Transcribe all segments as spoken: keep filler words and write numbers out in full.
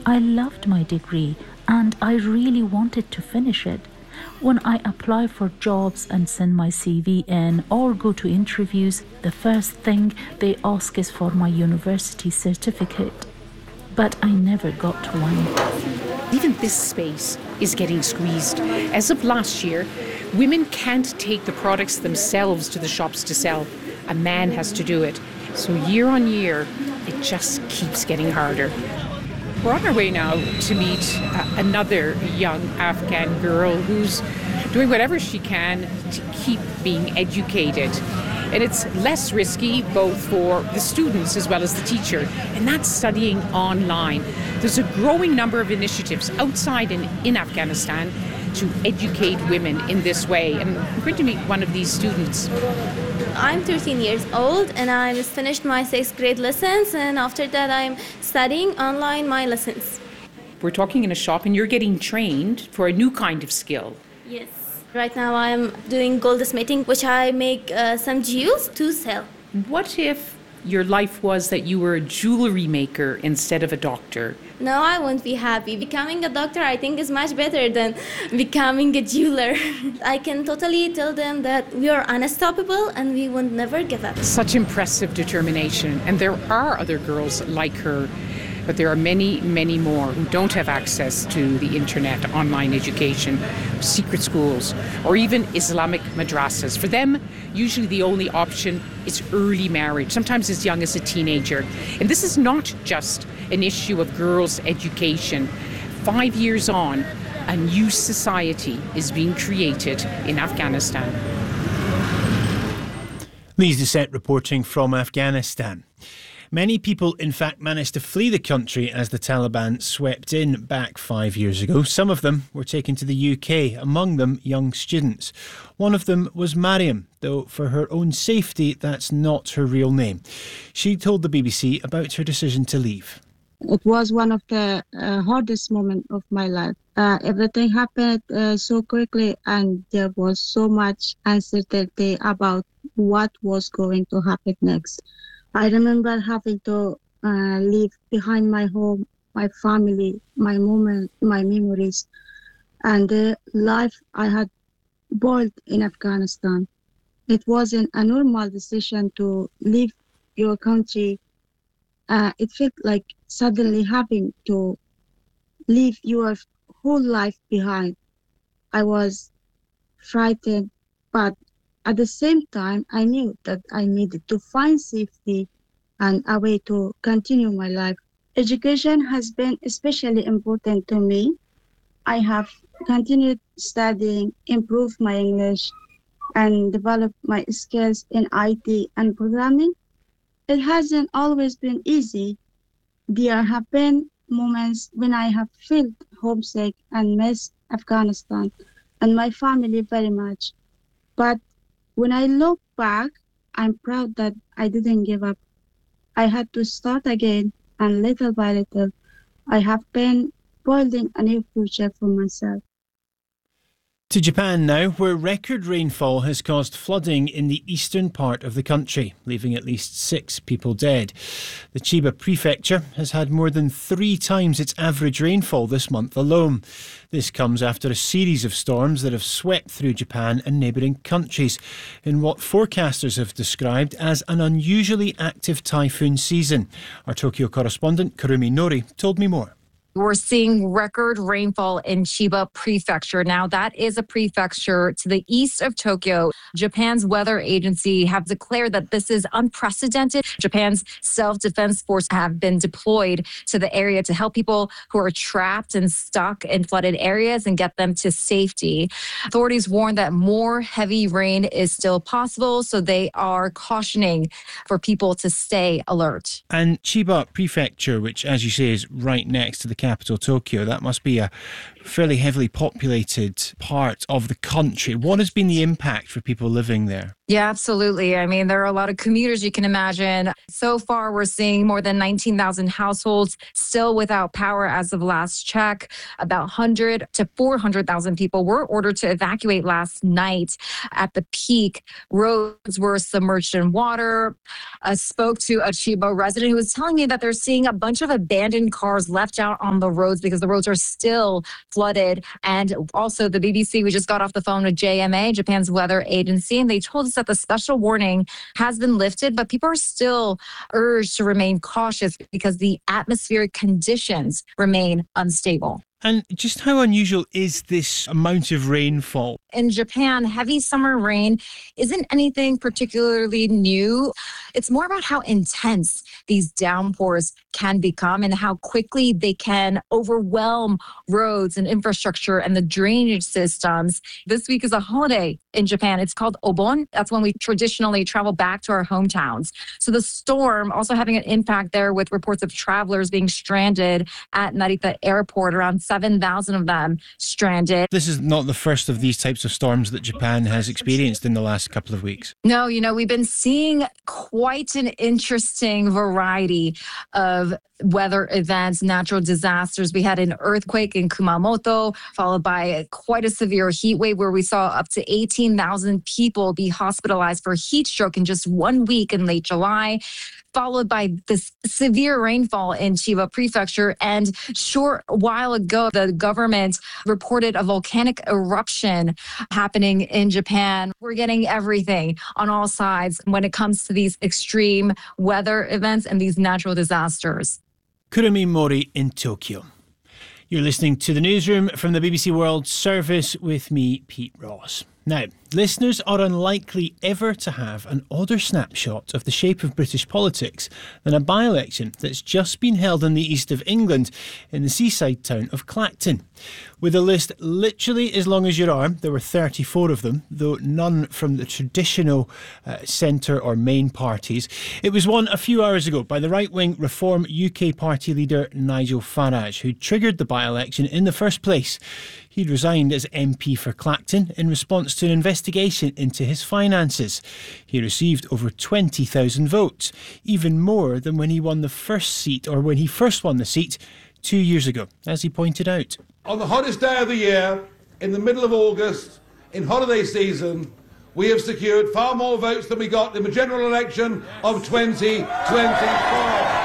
I loved my degree and I really wanted to finish it. When I apply for jobs and send my C V in or go to interviews, the first thing they ask is for my university certificate. But I never got one. Even this space is getting squeezed. As of last year, women can't take the products themselves to the shops to sell. A man has to do it. So year on year, it just keeps getting harder. We're on our way now to meet uh, another young Afghan girl who's doing whatever she can to keep being educated. And it's less risky both for the students as well as the teacher, and that's studying online. There's a growing number of initiatives outside and in Afghanistan to educate women in this way. And I'm going to meet one of these students. I'm thirteen years old and I just finished my sixth grade lessons, and after that I'm studying online my lessons. We're talking in a shop and you're getting trained for a new kind of skill. Yes. Right now I'm doing goldsmithing, which I make uh, some jewels to sell. What if your life was that you were a jewelry maker instead of a doctor? No, I won't be happy. Becoming a doctor, I think, is much better than becoming a jeweler. I can totally tell them that we are unstoppable and we will never give up. Such impressive determination. And there are other girls like her, but there are many, many more who don't have access to the internet, online education, secret schools, or even Islamic madrasas. For them, usually the only option is early marriage, sometimes as young as a teenager. And this is not just an issue of girls' education. Five years on, a new society is being created in Afghanistan. Lise Doucette reporting from Afghanistan. Many people, in fact, managed to flee the country as the Taliban swept in back five years ago. Some of them were taken to the U K, among them young students. One of them was Mariam, though for her own safety, that's not her real name. She told the B B C about her decision to leave. It was one of the uh, hardest moments of my life. Uh, everything happened uh, so quickly and there was so much uncertainty about what was going to happen next. I remember having to uh, leave behind my home, my family, my moment, my memories, and the life I had built in Afghanistan. It wasn't a normal decision to leave your country. Uh, it felt like suddenly having to leave your whole life behind. I was frightened, but at the same time, I knew that I needed to find safety and a way to continue my life. Education has been especially important to me. I have continued studying, improved my English, and developed my skills in I T and programming. It hasn't always been easy. There have been moments when I have felt homesick and missed Afghanistan and my family very much. But when I look back, I'm proud that I didn't give up. I had to start again, and little by little, I have been building a new future for myself. To Japan now, where record rainfall has caused flooding in the eastern part of the country, leaving at least six people dead. The Chiba prefecture has had more than three times its average rainfall this month alone. This comes after a series of storms that have swept through Japan and neighbouring countries in what forecasters have described as an unusually active typhoon season. Our Tokyo correspondent Kurumi Nori told me more. We're seeing record rainfall in Chiba Prefecture. Now, that is a prefecture to the east of Tokyo. Japan's weather agency have declared that this is unprecedented. Japan's self-defense force have been deployed to the area to help people who are trapped and stuck in flooded areas and get them to safety. Authorities warn that more heavy rain is still possible, so they are cautioning for people to stay alert. And Chiba Prefecture, which, as you say, is right next to the capital Tokyo, that must be a fairly heavily populated part of the country. What has been the impact for people living there? Yeah, absolutely. I mean, there are a lot of commuters you can imagine. So far, we're seeing more than nineteen thousand households still without power as of last check. About one hundred to four hundred thousand people were ordered to evacuate last night. At the peak, roads were submerged in water. I spoke to a Chiba resident who was telling me that they're seeing a bunch of abandoned cars left out on on the roads because the roads are still flooded. And also the B B C, we just got off the phone with J M A, Japan's weather agency, and they told us that the special warning has been lifted, but people are still urged to remain cautious because the atmospheric conditions remain unstable. And just how unusual is this amount of rainfall? In Japan, heavy summer rain isn't anything particularly new. It's more about how intense these downpours can become and how quickly they can overwhelm roads and infrastructure and the drainage systems. This week is a holiday in Japan. It's called Obon. That's when we traditionally travel back to our hometowns. So the storm also having an impact there with reports of travelers being stranded at Narita Airport, around seven thousand of them stranded. This is not the first of these types of storms that Japan has experienced in the last couple of weeks. No, you know, we've been seeing quite an interesting variety of weather events, natural disasters. We had an earthquake in Kumamoto, followed by quite a severe heat wave where we saw up to eighteen thousand people be hospitalized for heat stroke in just one week in late July, followed by this severe rainfall in Chiba Prefecture. And short while ago, the government reported a volcanic eruption happening in Japan. We're getting everything on all sides when it comes to these extreme weather events and these natural disasters. Kurumi Mori in Tokyo. You're listening to the newsroom from the B B C World Service with me, Pete Ross. Now, listeners are unlikely ever to have an odder snapshot of the shape of British politics than a by-election that's just been held in the east of England in the seaside town of Clacton. With a list literally as long as your arm, there were thirty-four of them, though none from the traditional uh, centre or main parties. It was won a few hours ago by the right-wing Reform U K party leader Nigel Farage, who triggered the by-election in the first place. He'd resigned as M P for Clacton in response to an investigation into his finances. He received over twenty thousand votes, even more than when he won the first seat, or when he first won the seat two years ago, as he pointed out. On the hottest day of the year, in the middle of August, in holiday season, we have secured far more votes than we got in the general election of twenty twenty-four.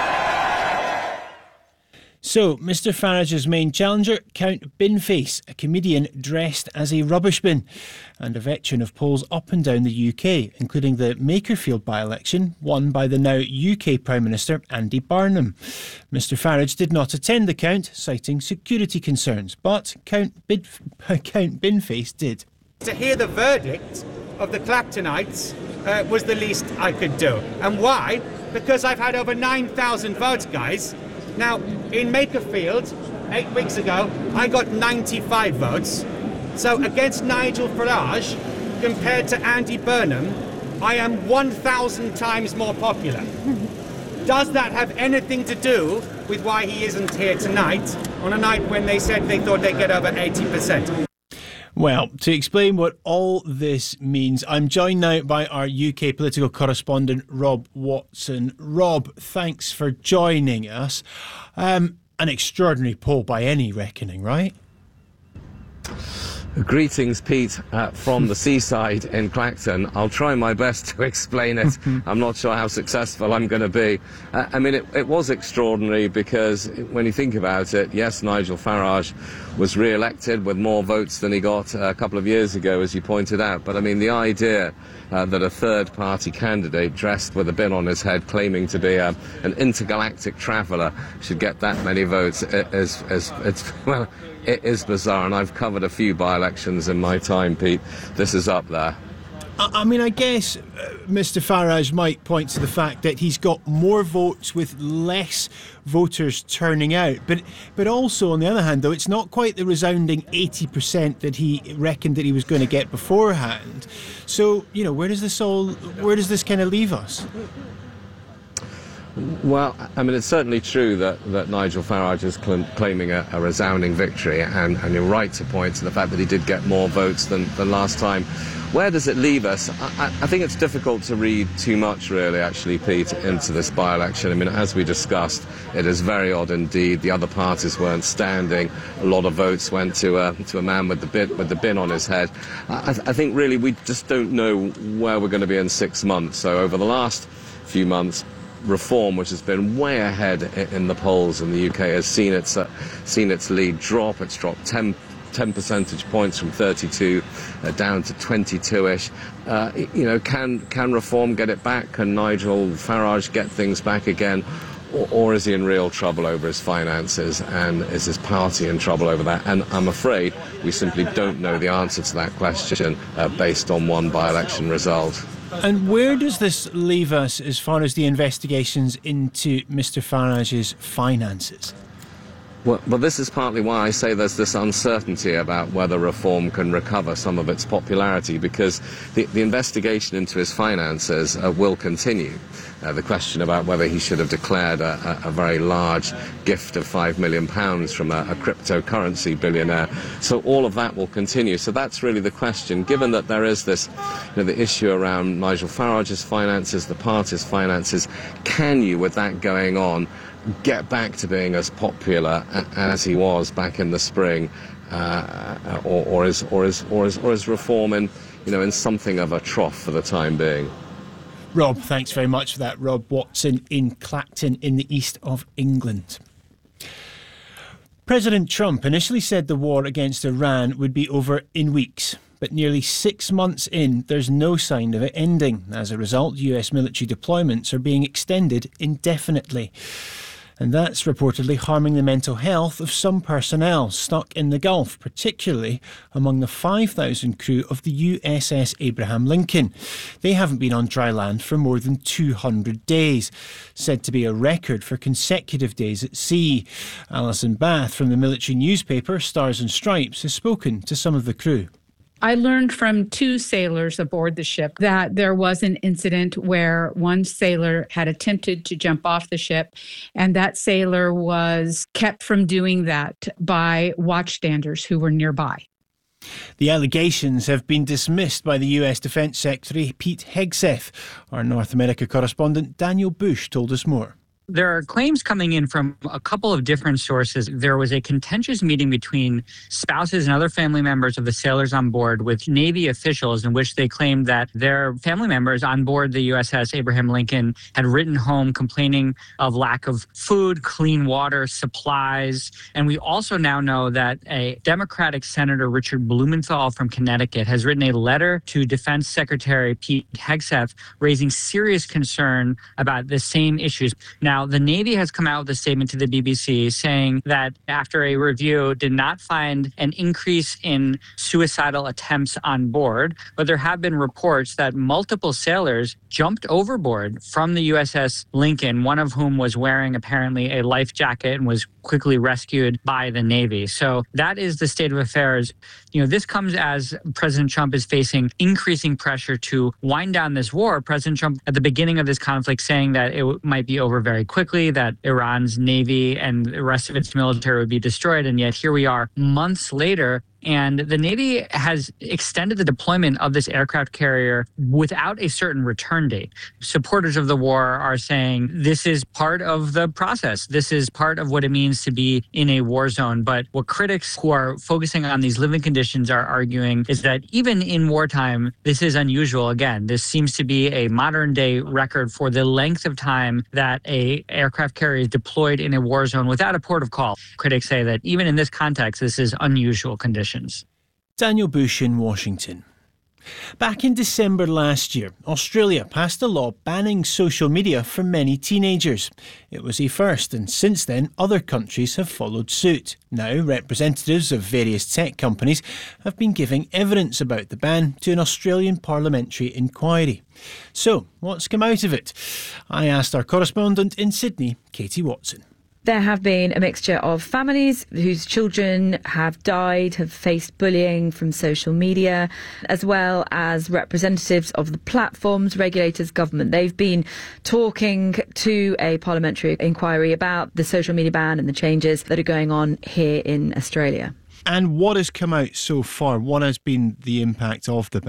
So, Mister Farage's main challenger, Count Binface, a comedian dressed as a rubbish bin, and a veteran of polls up and down the U K, including the Makerfield by-election, won by the now U K Prime Minister Andy Barnum. Mister Farage did not attend the count, citing security concerns, but Count, Bid- Count Binface did. To hear the verdict of the Clactonites uh, was the least I could do. And why? Because I've had over nine thousand votes, guys. Now, in Makerfield, eight weeks ago, I got ninety-five votes. So against Nigel Farage, compared to Andy Burnham, I am one thousand times more popular. Does that have anything to do with why he isn't here tonight, on a night when they said they thought they'd get over eighty percent? Well, to explain what all this means, I'm joined now by our U K political correspondent, Rob Watson. Rob, thanks for joining us. Um, an extraordinary poll by any reckoning, right? Greetings, Pete, uh, from the seaside in Clacton. I'll try my best to explain it. I'm not sure how successful I'm going to be. Uh, I mean, it, it was extraordinary because when you think about it, yes, Nigel Farage was re-elected with more votes than he got a couple of years ago, as you pointed out. But I mean, the idea uh, that a third-party candidate dressed with a bin on his head claiming to be a, an intergalactic traveller should get that many votes is, is it's, well, it is bizarre, and I've covered a few by-elections in my time, Pete. This is up there. I mean, I guess uh, Mister Farage might point to the fact that he's got more votes with less voters turning out. But but also, on the other hand, though, it's not quite the resounding eighty percent that he reckoned that he was going to get beforehand. So, you know, where does this all, where does this kind of leave us? Well, I mean, it's certainly true that, that Nigel Farage is cl- claiming a, a resounding victory, and, and you're right to point to the fact that he did get more votes than, than last time. Where does it leave us? I, I think it's difficult to read too much, really, actually, Pete, into this by-election. I mean, as we discussed, it is very odd indeed. The other parties weren't standing. A lot of votes went to a, to a man with the, bin, with the bin on his head. I, I think, really, we just don't know where we're going to be in six months. So over the last few months, reform, which has been way ahead in the polls in the U K, has seen its uh, seen its lead drop. It's dropped ten, ten percentage points from thirty-two uh, down to twenty-two-ish. Uh, you know, can can reform get it back? Can Nigel Farage get things back again? Or, or is he in real trouble over his finances, and is his party in trouble over that? And I'm afraid we simply don't know the answer to that question uh, based on one by-election result. And where does this leave us as far as the investigations into Mr Farage's finances? Well, well, this is partly why I say there's this uncertainty about whether reform can recover some of its popularity, because the, the investigation into his finances uh, will continue. Uh, the question about whether he should have declared a, a, a very large gift of five million pounds from a, a cryptocurrency billionaire. So all of that will continue. So that's really the question. Given that there is this, you know, the issue around Nigel Farage's finances, the party's finances, can you, with that going on, get back to being as popular as he was back in the spring, uh, or, or is or is or is or is reform in, you know, in something of a trough for the time being? Rob, thanks very much for that. Rob Watson in Clacton in the east of England. President Trump initially said the war against Iran would be over in weeks. But nearly six months in, there's no sign of it ending. As a result, U S military deployments are being extended indefinitely. And that's reportedly harming the mental health of some personnel stuck in the Gulf, particularly among the five thousand crew of the U S S Abraham Lincoln. They haven't been on dry land for more than two hundred days, said to be a record for consecutive days at sea. Alison Bath from the military newspaper Stars and Stripes has spoken to some of the crew. I learned from two sailors aboard the ship that there was an incident where one sailor had attempted to jump off the ship, and that sailor was kept from doing that by watchstanders who were nearby. The allegations have been dismissed by the U S Defence Secretary Pete Hegseth. Our North America correspondent Daniel Bush told us more. There are claims coming in from a couple of different sources. There was a contentious meeting between spouses and other family members of the sailors on board with Navy officials in which they claimed that their family members on board the U S S Abraham Lincoln had written home complaining of lack of food, clean water, supplies. And we also now know that a Democratic Senator, Richard Blumenthal from Connecticut, has written a letter to Defense Secretary Pete Hegseth raising serious concern about the same issues. Now, Now, the Navy has come out with a statement to the B B C saying that after a review did not find an increase in suicidal attempts on board, but there have been reports that multiple sailors jumped overboard from the U S S Lincoln, one of whom was wearing apparently a life jacket and was quickly rescued by the Navy. So that is the state of affairs. You know, this comes as President Trump is facing increasing pressure to wind down this war. President Trump, at the beginning of this conflict, saying that it might be over very quickly, that Iran's Navy and the rest of its military would be destroyed. And yet here we are months later, and the Navy has extended the deployment of this aircraft carrier without a certain return date. Supporters of the war are saying this is part of the process. This is part of what it means to be in a war zone. But what critics who are focusing on these living conditions are arguing is that even in wartime, this is unusual. Again, this seems to be a modern day record for the length of time that a aircraft carrier is deployed in a war zone without a port of call. Critics say that even in this context, this is unusual conditions. Daniel Bush in Washington. Back in December last year, Australia passed a law banning social media for many teenagers. It was a first, and since then other countries have followed suit. Now representatives of various tech companies have been giving evidence about the ban to an Australian parliamentary inquiry. So, what's come out of it? I asked our correspondent in Sydney, Katie Watson. There have been a mixture of families whose children have died, have faced bullying from social media, as well as representatives of the platforms, regulators, government. They've been talking to a parliamentary inquiry about the social media ban and the changes that are going on here in Australia. And what has come out so far? What has been the impact of the ban?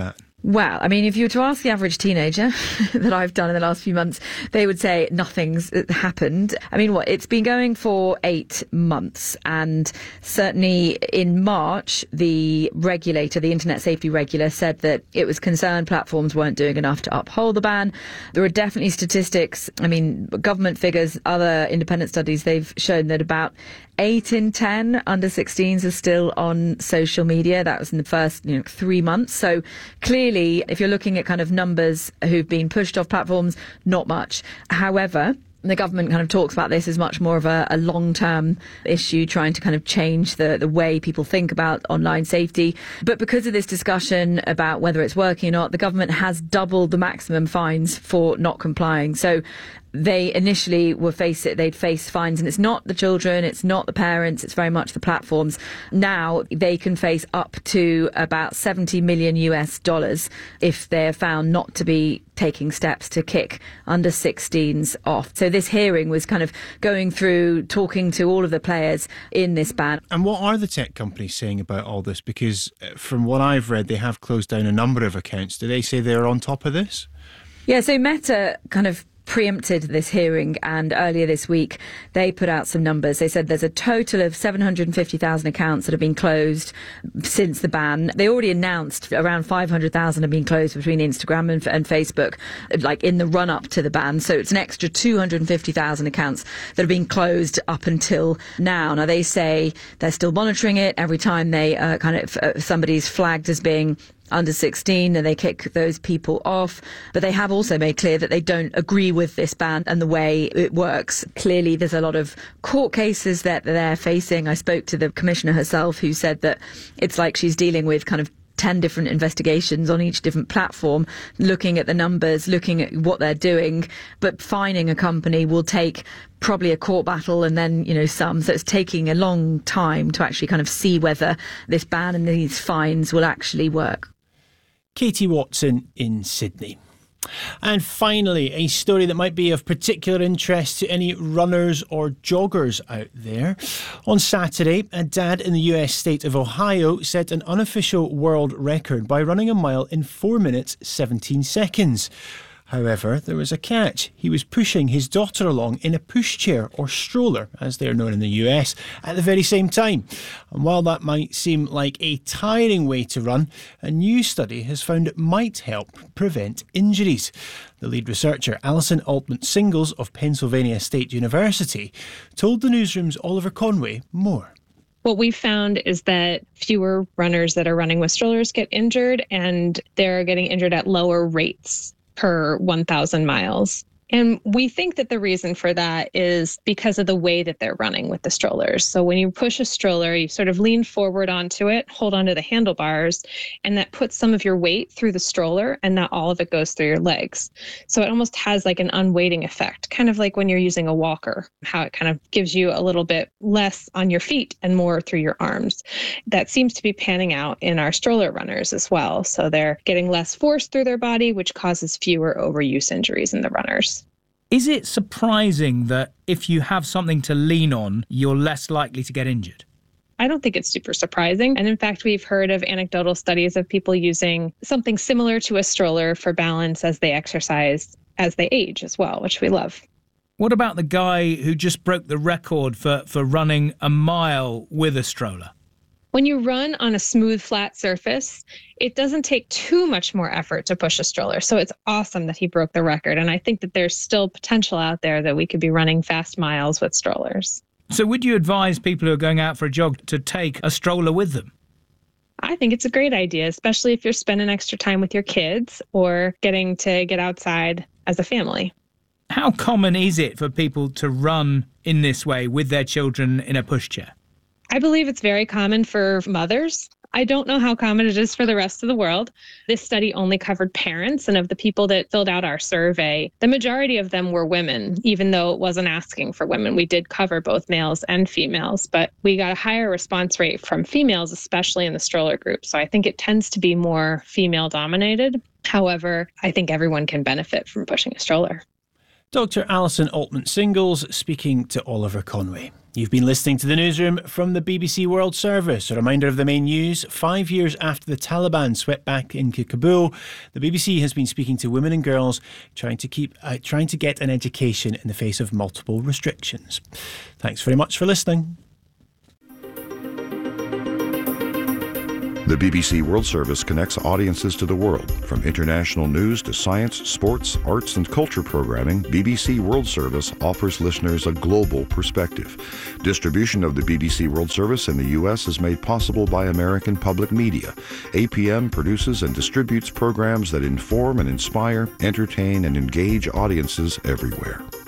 Well, I mean, if you were to ask the average teenager that I've done in the last few months, they would say nothing's happened. I mean, what? It's been going for eight months. And certainly in March, the regulator, the Internet Safety Regulator, said that it was concerned platforms weren't doing enough to uphold the ban. There are definitely statistics. I mean, government figures, other independent studies, they've shown that about eight in ten under sixteens are still on social media. That was in the first you know, three months. So clearly, if you're looking at kind of numbers who've been pushed off platforms, not much. However, the government kind of talks about this as much more of a, a long-term issue, trying to kind of change the, the way people think about online safety. But because of this discussion about whether it's working or not, the government has doubled the maximum fines for not complying. So they initially were face it, they'd face fines, and it's not the children, it's not the parents, it's very much the platforms. Now they can face up to about seventy million US dollars if they're found not to be taking steps to kick under sixteens off. So this hearing was kind of going through, talking to all of the players in this ban. And what are the tech companies saying about all this? Because from what I've read, they have closed down a number of accounts. Do they say they're on top of this? Yeah, so Meta kind of preempted this hearing, and earlier this week they put out some numbers. They said there's a total of seven hundred fifty thousand accounts that have been closed since the ban. They already announced around five hundred thousand have been closed between Instagram and, and Facebook, like in the run up to the ban. So it's an extra two hundred fifty thousand accounts that have been closed up until now. Now they say they're still monitoring it. Every time they uh, kind of uh, somebody's flagged as being under sixteen, and they kick those people off. But they have also made clear that they don't agree with this ban and the way it works. Clearly, there's a lot of court cases that they're facing. I spoke to the commissioner herself, who said that it's like she's dealing with kind of ten different investigations on each different platform, looking at the numbers, looking at what they're doing. But fining a company will take probably a court battle and then, you know, some. So it's taking a long time to actually kind of see whether this ban and these fines will actually work. Katie Watson in Sydney. And finally, a story that might be of particular interest to any runners or joggers out there. On Saturday, a dad in the U S state of Ohio set an unofficial world record by running a mile in four minutes seventeen seconds. However, there was a catch. He was pushing his daughter along in a pushchair or stroller, as they're known in the U S, at the very same time. And while that might seem like a tiring way to run, a new study has found it might help prevent injuries. The lead researcher, Alison Altman-Singles of Pennsylvania State University, told the newsroom's Oliver Conway more. What we found is that fewer runners that are running with strollers get injured, and they're getting injured at lower rates per one thousand miles. And we think that the reason for that is because of the way that they're running with the strollers. So when you push a stroller, you sort of lean forward onto it, hold onto the handlebars, and that puts some of your weight through the stroller, and not all of it goes through your legs. So it almost has like an unweighting effect, kind of like when you're using a walker, how it kind of gives you a little bit less on your feet and more through your arms. That seems to be panning out in our stroller runners as well. So they're getting less force through their body, which causes fewer overuse injuries in the runners. Is it surprising that if you have something to lean on, you're less likely to get injured? I don't think it's super surprising. And in fact, we've heard of anecdotal studies of people using something similar to a stroller for balance as they exercise, as they age as well, which we love. What about the guy who just broke the record for, for running a mile with a stroller? When you run on a smooth, flat surface, it doesn't take too much more effort to push a stroller. So it's awesome that he broke the record. And I think that there's still potential out there that we could be running fast miles with strollers. So would you advise people who are going out for a jog to take a stroller with them? I think it's a great idea, especially if you're spending extra time with your kids or getting to get outside as a family. How common is it for people to run in this way with their children in a pushchair? I believe it's very common for mothers. I don't know how common it is for the rest of the world. This study only covered parents, and of the people that filled out our survey, the majority of them were women, even though it wasn't asking for women. We did cover both males and females, but we got a higher response rate from females, especially in the stroller group. So I think it tends to be more female dominated. However, I think everyone can benefit from pushing a stroller. Doctor Alison Altman-Singles speaking to Oliver Conway. You've been listening to the newsroom from the B B C World Service. A reminder of the main news. Five years after the Taliban swept back into Kabul, the B B C has been speaking to women and girls trying to keep uh, trying to get an education in the face of multiple restrictions. Thanks very much for listening. The B B C World Service connects audiences to the world. From international news to science, sports, arts and culture programming, B B C World Service offers listeners a global perspective. Distribution of the B B C World Service in the U S is made possible by American Public Media. A P M produces and distributes programs that inform and inspire, entertain and engage audiences everywhere.